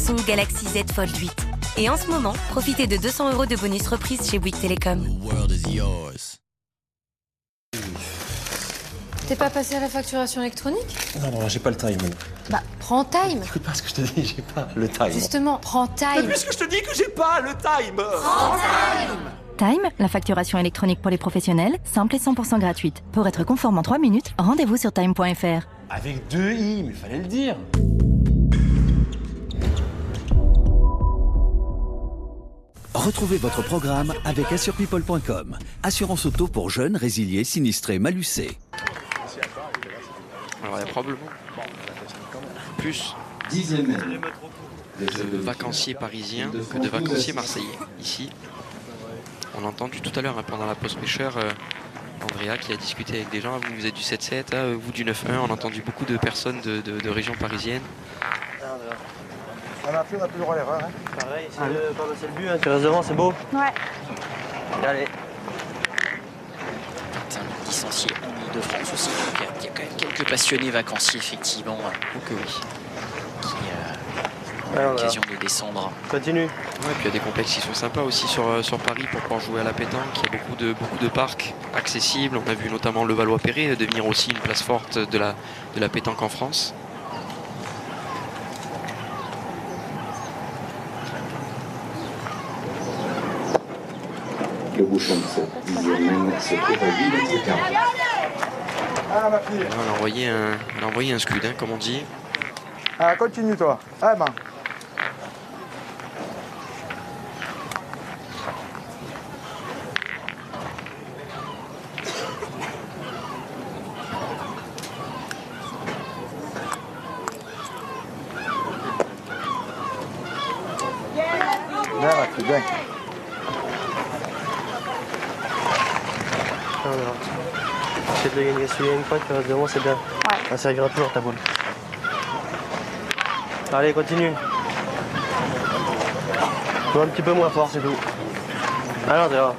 Samsung Galaxy Z Fold 8. Et en ce moment, profitez de 200 € de bonus reprise chez Bouygues Télécom. T'es pas passé à la facturation électronique? Non, j'ai pas le time. Bah, prends Time. Écoute pas ce que je te dis, j'ai pas le time. Justement, prends Time. Mais puisque je te dis que j'ai pas le time. Prends Time. Time, la facturation électronique pour les professionnels, simple et 100% gratuite. Pour être conforme en 3 minutes, rendez-vous sur time.fr. Avec 2 i, mais fallait le dire. Retrouvez votre programme avec assurepeople.com. Assurance auto pour jeunes, résiliés, sinistrés, malucés. Alors il y a probablement plus de vacanciers parisiens que de vacanciers marseillais. Ici, on a entendu tout à l'heure pendant la pause pêcheur Andrea qui a discuté avec des gens. Vous êtes du 7-7, vous du 9-1. On a entendu beaucoup de personnes de régions parisiennes. On a plus le droit à l'erreur. Pareil, c'est pas passer le but, tu restes devant, c'est beau. Ouais. Allez. Un licencié en Ile-de-France aussi. Donc, il y a quand même quelques passionnés vacanciers, effectivement. Donc oui. Qui ont l'occasion de descendre. Continue. Ouais, puis il y a des complexes qui sont sympas aussi sur Paris pour pouvoir jouer à la pétanque. Il y a beaucoup de parcs accessibles. On a vu notamment le Valois-Perret devenir aussi une place forte de la pétanque en France. Le bouchon de cette dixième main se trouve à 8 mètres carrés. Ah, ma fille. Elle a envoyé un scud, comme on dit. Ah, continue, toi. Ah, ben. Bien, ma fille, bien. Essaye de le gagner celui-là une fois, tu restes devant, c'est bien. Ouais. Ça servira toujours ta boule. Allez, continue. Joue un petit peu moins fort, c'est tout. Alors, d'ailleurs.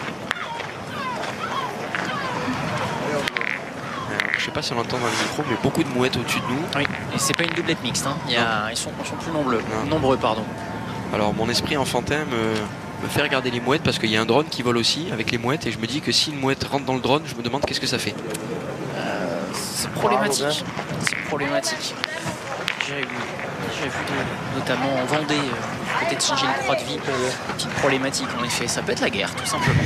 Je sais pas si on l'entend dans le micro, mais beaucoup de mouettes au-dessus de nous. Oui, et c'est pas une doublette mixte. Ils sont plus nombreux. Alors mon esprit enfantin me fait regarder les mouettes parce qu'il y a un drone qui vole aussi avec les mouettes et je me dis que si une mouette rentre dans le drone, je me demande qu'est-ce que ça fait. C'est problématique. J'ai vu notamment en Vendée, peut-être changer une croix de vie, petite problématique en effet. Ça peut être la guerre, tout simplement.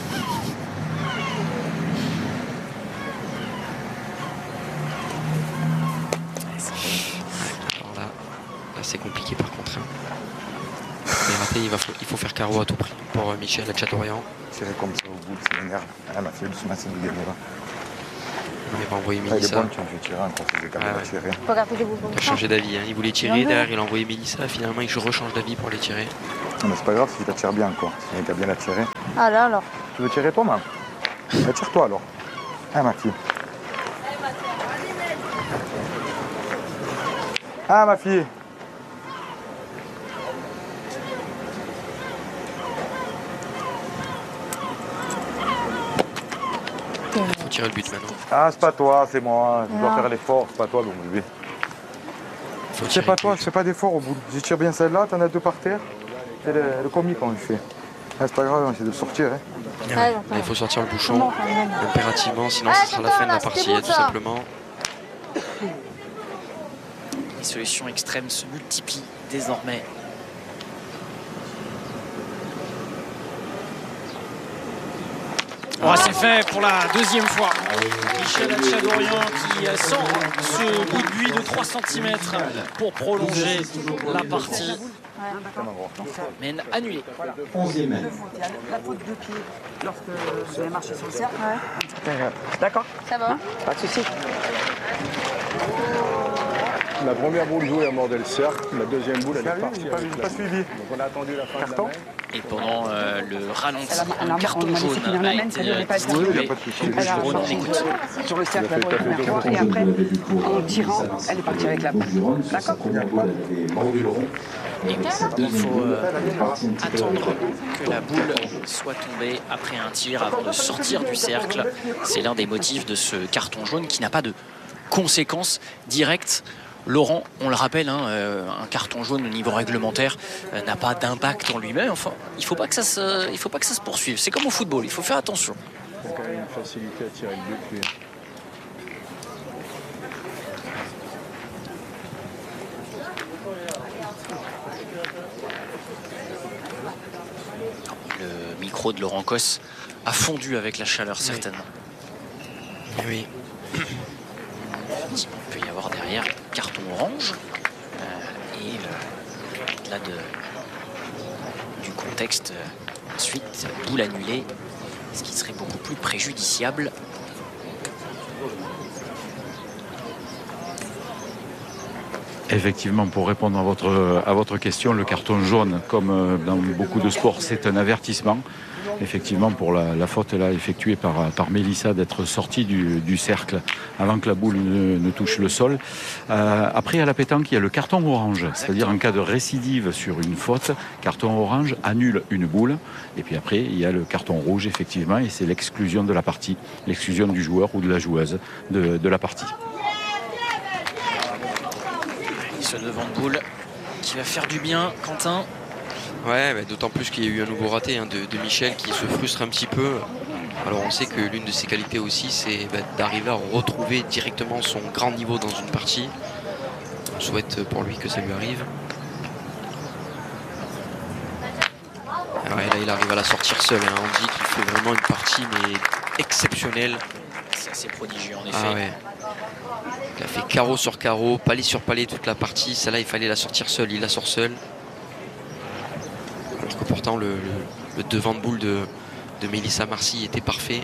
Alors là c'est compliqué par contre. Mais raté, il faut faire carreau à tout prix pour Michel à Châteaubriand. Tirer comme ça au bout, ça m'énerve. Ah, ma fille, doucement, c'est de gagner là. Il va envoyer Il est Mélissa. bon, tu en fais tirer encore, c'est capable de tirer. Faut regarder les boules. Il a changé d'avis, il voulait tirer, derrière il a envoyé Mélissa, finalement il rechange d'avis pour les tirer. Non, mais c'est pas grave si tu tires bien, quoi. Si tu as bien la tiré. Ah là alors. Tu veux tirer toi, maman? Tire-toi alors. Ah, ma fille. Ah, ma fille. Il faut tirer le but maintenant. Ah, c'est pas toi, c'est moi. Tu dois faire l'effort, c'est pas toi, donc bébé. C'est pas toi, je fais pas d'effort au bout. Je tire bien celle-là, t'en as deux par terre. C'est le comique qu'on fait. Ah, c'est pas grave, on essaie de le sortir. Hein. Là, il faut sortir le bouchon impérativement, sinon ce sera la fin de la partie, tout simplement. Les solutions extrêmes se multiplient désormais. Oh, c'est fait pour la deuxième fois. Michel Châteaubriand qui sent ce bout de buis de 3 cm pour prolonger la partie. Mène annulé. 11e main. La faute de pied lorsque vous avez marché sur le cercle. D'accord. Ça va? Pas de soucis. La première boule jouée a mordé le cercle, la deuxième boule elle est partie. J'ai pas suivi. Donc on a attendu la fin de la main. Et pendant le ralenti, Alors, un carton on m'a jaune laissé finir la a main, été ça devrait pas être Oui, il n'y a pas de souci. Alors, sur le cercle la première fois et après, en tirant, elle est partie avec la boule. D'accord. Et il faut attendre que la boule soit tombée après un tir avant de sortir du cercle. C'est l'un des motifs de ce carton jaune qui n'a pas de conséquences directes. Laurent, on le rappelle, un carton jaune au niveau réglementaire n'a pas d'impact en lui-même. Enfin, il ne faut pas que ça se poursuive. C'est comme au football, il faut faire attention. Il a quand même une facilité à tirer le but, lui. Le micro de Laurent Cos a fondu avec la chaleur, certainement. Oui. Il peut y avoir derrière carton orange. Et au-delà du contexte, ensuite, boule annulée, ce qui serait beaucoup plus préjudiciable. Effectivement, pour répondre à votre question, le carton jaune, comme dans beaucoup de sports, c'est un avertissement. Effectivement, pour la faute là effectuée par Mélissa d'être sortie du cercle avant que la boule ne touche le sol. Après, à la pétanque, il y a le carton orange. C'est-à-dire en cas de récidive sur une faute, carton orange annule une boule. Et puis après, il y a le carton rouge, effectivement, et c'est l'exclusion de la partie, l'exclusion du joueur ou de la joueuse de la partie. Ce devant de boule qui va faire du bien, Quentin. Ouais, mais d'autant plus qu'il y a eu un nouveau raté de Michel qui se frustre un petit peu. Alors on sait que l'une de ses qualités aussi, c'est d'arriver à retrouver directement son grand niveau dans une partie. On souhaite pour lui que ça lui arrive. Ouais, là il arrive à la sortir seul. On dit qu'il fait vraiment une partie mais exceptionnelle. C'est assez prodigieux en effet. Ah ouais. Il a fait carreau sur carreau, palier sur palier toute la partie. Celle-là, il fallait la sortir seule. Il la sort seule. Alors que pourtant, le devant de boule de Mélissa Marcy était parfait.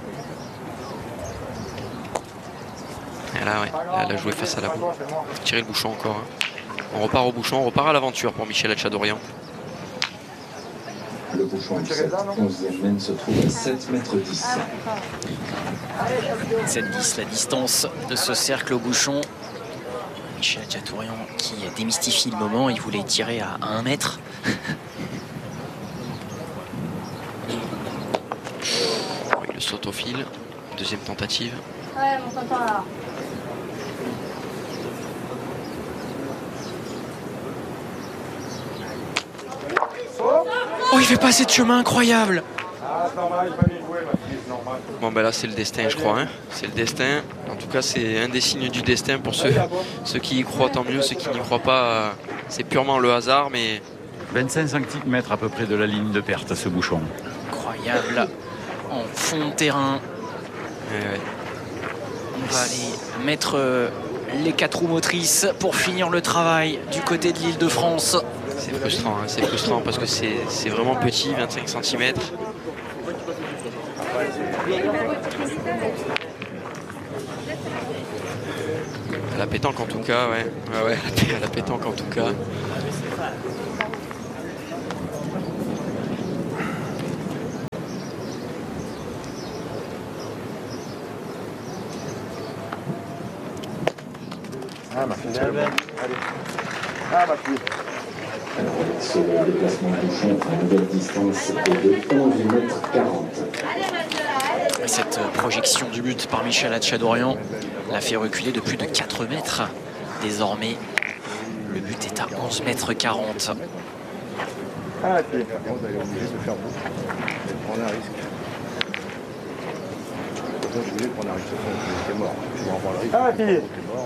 Et là, ouais, elle a joué face à la boule. Tirer le bouchon encore. On repart au bouchon, on repart à l'aventure pour Michel Hatchadorian. Le bouchon 11e mène se trouve à 7,10 m. 7,10 la distance de ce cercle au bouchon. Michel Hatchadorian qui démystifie le moment, il voulait tirer à 1 mètre. Il le saute au fil, deuxième tentative. Ouais, mon papa là. Oh, il fait pas assez de chemin, incroyable. Bon ben là c'est le destin je crois, c'est le destin. En tout cas c'est un des signes du destin pour ceux qui y croient, tant mieux. Ceux qui n'y croient pas, c'est purement le hasard. Mais 25 cm à peu près de la ligne de perte à ce bouchon. Incroyable, en fond de terrain. Ouais. On va aller mettre les 4 roues motrices pour finir le travail du côté de l'Île-de-France. C'est frustrant parce que c'est vraiment petit, 25 cm. À la pétanque en tout cas, ouais, à la pétanque en tout cas. Ah ma fille, allez. Ah ma fille. Alors, ce déplacement bouchon à nouvelle distance est de 11,40 m. Cette projection du but par Michel Hatchadorian l'a fait reculer de plus de 4 mètres. Désormais, le but est à 11,40 m. Ah, la fille. On est obligé de faire beaucoup. De prendre un risque. Je voulais prendre un risque, j'étais mort. Je vais en prendre le risque. Ah, la fille.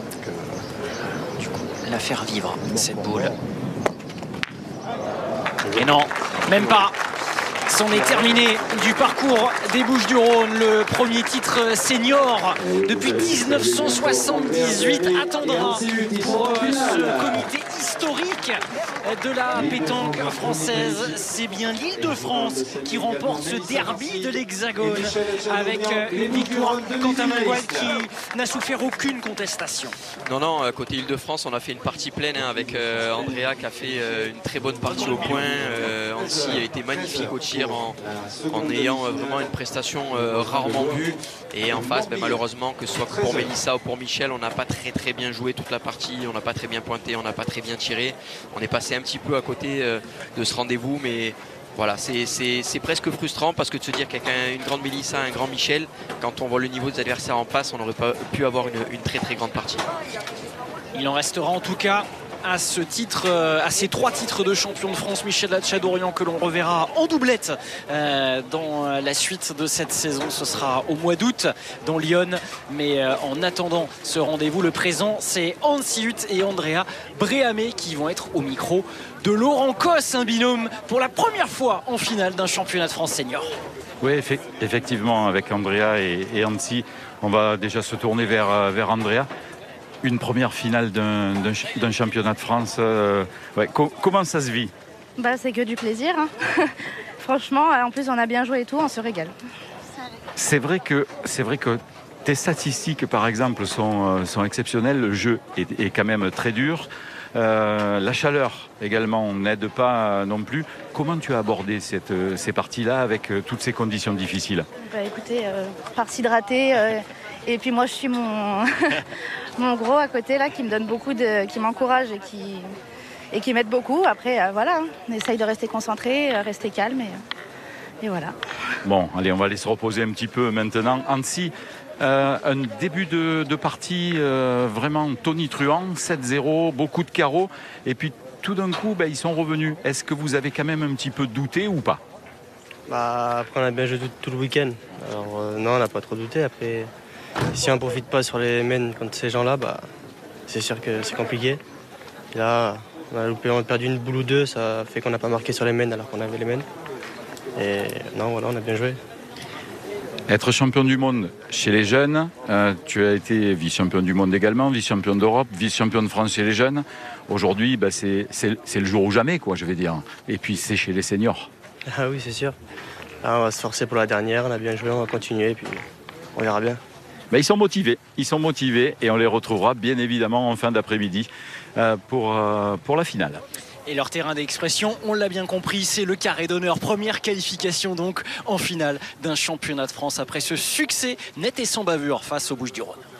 Du coup, la faire vivre, cette boule. Et non, même pas. C'en est terminé du parcours des Bouches-du-Rhône. Le premier titre senior depuis 1978 attendra pour ce comité historique de la pétanque française. C'est bien l'Île-de-France qui remporte ce derby de l'Hexagone avec une victoire de Quentin Mangual qui n'a souffert aucune contestation. Non, côté Île-de-France, on a fait une partie pleine avec Andrea qui a fait une très bonne partie au point. Annecy a été magnifique au tir en ayant vraiment une prestation rarement vue. Et en face, malheureusement, que ce soit pour Mélissa ou pour Michel, on n'a pas très bien joué toute la partie, on n'a pas très bien pointé, on n'a pas très bien tiré. On est passé un petit peu à côté de ce rendez-vous, mais voilà, c'est presque frustrant parce que de se dire qu'avec une grande Mélissa, un grand Michel, quand on voit le niveau des adversaires en face, on n'aurait pas pu avoir une très grande partie. Il en restera en tout cas à ce titre, à ces 3 titres de champion de France, Michel Hatchadorian, que l'on reverra en doublette dans la suite de cette saison. Ce sera au mois d'août dans Lyon. Mais en attendant ce rendez-vous, le présent, c'est Hansi Huth et Andrea Bréhamé qui vont être au micro de Laurent Cos, un binôme pour la première fois en finale d'un championnat de France senior. Oui, effectivement, avec Andrea et Hansi, on va déjà se tourner vers Andrea. Une première finale d'un championnat de France. Comment ça se vit? C'est que du plaisir. Hein. Franchement, en plus on a bien joué et tout, on se régale. C'est vrai que tes statistiques, par exemple, sont exceptionnelles. Le jeu est quand même très dur. La chaleur également n'aide pas non plus. Comment tu as abordé ces parties-là avec toutes ces conditions difficiles? Écoutez, par s'hydrater. Et puis moi je suis mon gros à côté là qui me donne beaucoup qui m'encourage et qui m'aide beaucoup. Après voilà, on essaye de rester concentré, rester calme et voilà. Bon, allez, on va aller se reposer un petit peu maintenant. Hansi, un début de partie vraiment tonitruant, 7-0, beaucoup de carreaux, et puis tout d'un coup ils sont revenus. Est-ce que vous avez quand même un petit peu douté ou pas? Après on a bien joué tout le week-end, alors non, on n'a pas trop douté. Après, si on ne profite pas sur les mains contre ces gens-là, c'est sûr que c'est compliqué. Et là, on a perdu une boule ou deux, ça fait qu'on n'a pas marqué sur les mains alors qu'on avait les mains. Et non, voilà, on a bien joué. Être champion du monde chez les jeunes, tu as été vice-champion du monde également, vice-champion d'Europe, vice-champion de France chez les jeunes. Aujourd'hui, c'est le jour ou jamais, quoi, je vais dire. Et puis c'est chez les seniors. Ah oui, c'est sûr. Là, on va se forcer pour la dernière, on a bien joué, on va continuer, et puis on verra bien. Ils sont motivés et on les retrouvera bien évidemment en fin d'après-midi pour la finale. Et leur terrain d'expression, on l'a bien compris, c'est le carré d'honneur. Première qualification donc en finale d'un championnat de France après ce succès net et sans bavure face aux Bouches-du-Rhône.